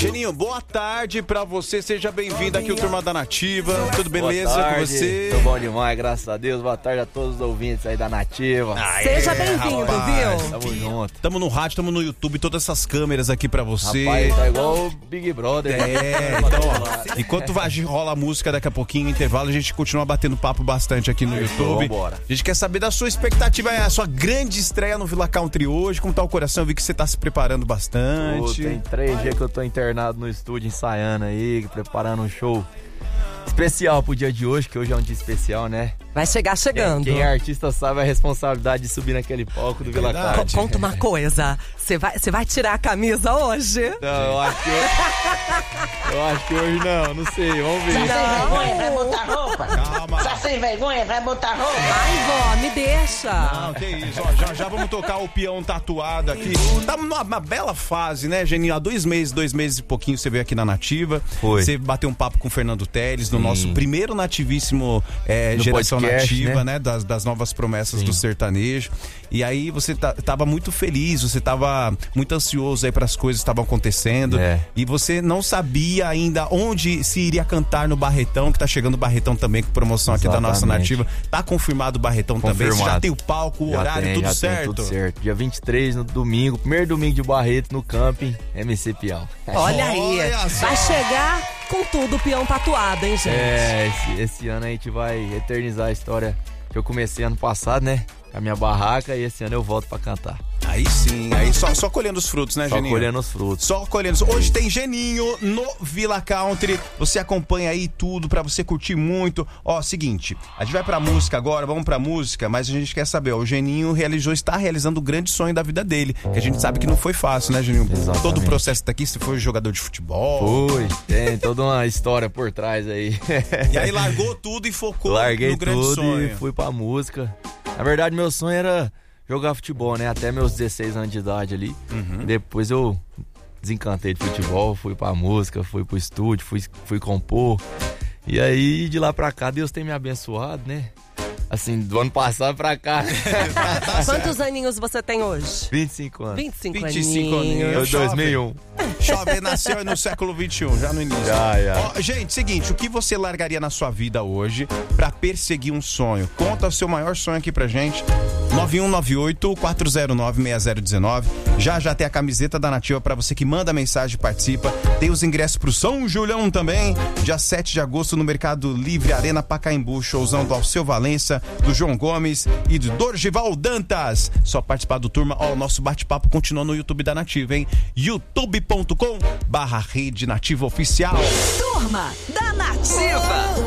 Geninho, boa tarde pra você, seja bem-vindo aqui ao Turma da Nativa. Tudo beleza boa tarde, com você? Tô bom demais, graças a Deus. Boa tarde a todos os ouvintes aí da Nativa. Seja bem-vindo, viu? Tamo junto. Tamo no rádio, tamo no YouTube, todas essas câmeras aqui pra você. Rapaz, tá igual o Big Brother. Então, ó, enquanto rola a música daqui a pouquinho, intervalo, a gente continua batendo papo bastante aqui no YouTube. Vambora. A gente quer saber da sua expectativa, a sua grande estreia no Villa Country hoje. Como tá o coração? Eu vi que você tá se preparando bastante. Pô, tem 3 dias que eu tô internado no estúdio ensaiando aí, preparando um show especial pro dia de hoje, que hoje é um dia especial, né? Vai chegar chegando. Quem é artista sabe a responsabilidade de subir naquele palco do Villa Country. Conta uma coisa, você vai tirar a camisa hoje? Não, eu acho que hoje não sei, vamos ver. Tá sem vergonha, vai botar roupa? Calma. Tá sem vergonha, vai botar roupa? Ai, vó, me deixa. Não, que isso, ó, já vamos tocar o peão tatuado aqui. Tá numa bela fase, né, Geninho? Há 2 meses e pouquinho você veio aqui na Nativa. Foi. Você bateu um papo com o Fernando Teles, no nosso primeiro nativíssimo Geração podcast, Nativa, né? Das novas promessas do sertanejo. E aí você tava muito feliz, você tava muito ansioso aí para as coisas que estavam acontecendo. E você não sabia ainda onde se iria cantar no Barretão, que tá chegando o Barretão também com promoção aqui da nossa Nativa. Tá confirmado o Barretão também. Você já tem o palco, o horário, tudo certo? Tudo certo. Dia 23, no domingo, primeiro domingo de Barreto, no camping, MC Peão. Olha aí, vai chegar com tudo o peão tatuado, hein, gente? Esse ano a gente vai eternizar a história que eu comecei ano passado, né? Com a minha barraca, e esse ano eu volto pra cantar. Aí sim, aí só colhendo os frutos, né, Geninho? Só colhendo os frutos. Só colhendo. Hoje tem Geninho no Villa Country. Você acompanha aí tudo pra você curtir muito. Ó, seguinte, a gente vai pra música agora, vamos pra música, mas a gente quer saber, ó, o Geninho está realizando o grande sonho da vida dele, que a gente sabe que não foi fácil, né, Geninho? Exatamente. Todo o processo tá aqui, você foi jogador de futebol. Tem toda uma história por trás aí. E aí largou tudo e focou no grande tudo sonho. E fui pra música. Na verdade, meu sonho era jogar futebol, né? Até meus 16 anos de idade ali. Depois eu desencantei de futebol, fui pra música, fui pro estúdio, fui compor. E aí, de lá pra cá, Deus tem me abençoado, né? Assim, do ano passado pra cá. Quantos aninhos você tem hoje? 25 anos. 25 aninhos. aninhos. Eu 2001. Jovem nasceu no século XXI, já no início. Já. Ó, gente, seguinte, o que você largaria na sua vida hoje pra perseguir um sonho? Conta o seu maior sonho aqui pra gente. 9198-409-6019. Já tem a camiseta da Nativa pra você que manda mensagem e participa. Tem os ingressos pro São Julião também. Dia 7 de agosto no Mercado Livre Arena Pacaembu. Showzão do Alceu Valença, do João Gomes e do Dorgival Dantas. Só participar do Turma. Ó, o nosso bate-papo continua no YouTube da Nativa, hein? youtube.com/Rede Nativa Oficial. Turma da Nativa.